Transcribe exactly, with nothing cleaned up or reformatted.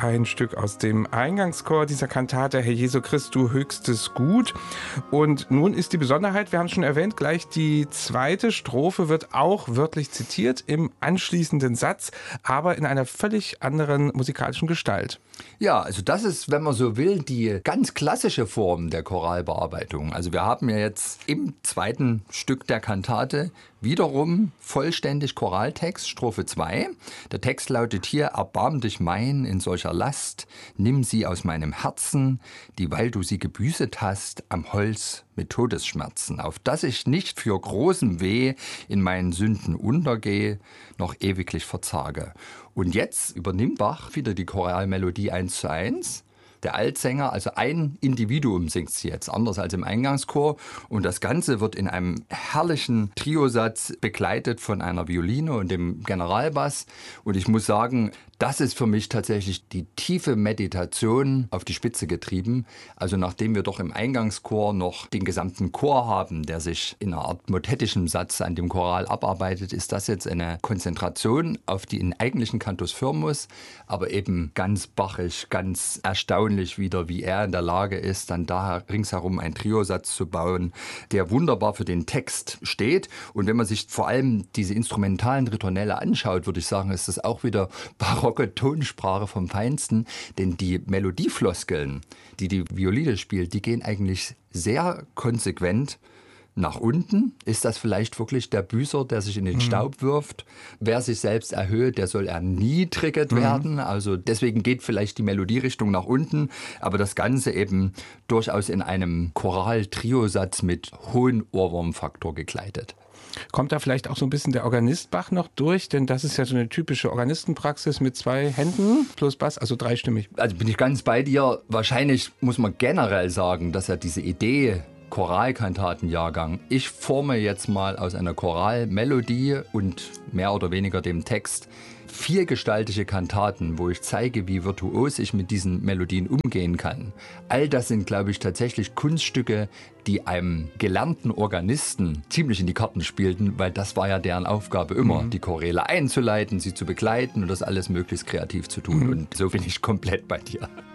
ein Stück aus dem Eingangschor dieser Kantate, Herr Jesu Christ, du höchstes Gut. Und nun ist die Besonderheit, wir haben es schon erwähnt, gleich die zweite Strophe wird auch wörtlich zitiert im anschließenden Satz, aber in einer völlig anderen musikalischen Gestalt. Ja, also das ist, wenn man so will, die ganz klassische Form der Choralbearbeitung. Also wir haben ja jetzt im zweiten Stück der Kantate wiederum vollständig Choraltext, Strophe zwei. Der Text lautet hier: Erbarm dich mein in solcher Last, nimm sie aus meinem Herzen, dieweil du sie gebüßet hast am Holz mit Todesschmerzen, auf dass ich nicht für großen Weh in meinen Sünden untergehe, noch ewiglich verzage. Und jetzt übernimmt Bach wieder die Choralmelodie eins zu eins. Der Altsänger, also ein Individuum singt sie jetzt, anders als im Eingangschor. Und das Ganze wird in einem herrlichen Triosatz begleitet von einer Violine und dem Generalbass. Und ich muss sagen, das ist für mich tatsächlich die tiefe Meditation auf die Spitze getrieben. Also nachdem wir doch im Eingangschor noch den gesamten Chor haben, der sich in einer Art motettischen Satz an dem Choral abarbeitet, ist das jetzt eine Konzentration auf den eigentlichen Cantus firmus, aber eben ganz bachig, ganz erstaunlich wieder, wie er in der Lage ist, dann da ringsherum einen Triosatz zu bauen, der wunderbar für den Text steht. Und wenn man sich vor allem diese instrumentalen Ritornelle anschaut, würde ich sagen, ist das auch wieder barocke Tonsprache vom Feinsten, denn die Melodiefloskeln, die die Violine spielt, die gehen eigentlich sehr konsequent nach unten. Ist das vielleicht wirklich der Büßer, der sich in den mhm. Staub wirft? Wer sich selbst erhöht, der soll erniedriget mhm. werden. Also deswegen geht vielleicht die Melodierichtung nach unten, aber das Ganze eben durchaus in einem Choral-Triosatz mit hohem Ohrwurmfaktor gekleidet. Kommt da vielleicht auch so ein bisschen der Organist Bach noch durch? Denn das ist ja so eine typische Organistenpraxis mit zwei Händen plus Bass, also dreistimmig. Also bin ich ganz bei dir. Wahrscheinlich muss man generell sagen, dass ja diese Idee Choralkantatenjahrgang, ich forme jetzt mal aus einer Choralmelodie und mehr oder weniger dem Text vielgestaltige Kantaten, wo ich zeige, wie virtuos ich mit diesen Melodien umgehen kann. All das sind, glaube ich, tatsächlich Kunststücke, die einem gelernten Organisten ziemlich in die Karten spielten, weil das war ja deren Aufgabe immer, mhm. die Choräle einzuleiten, sie zu begleiten und das alles möglichst kreativ zu tun. Mhm. Und so bin ich komplett bei dir.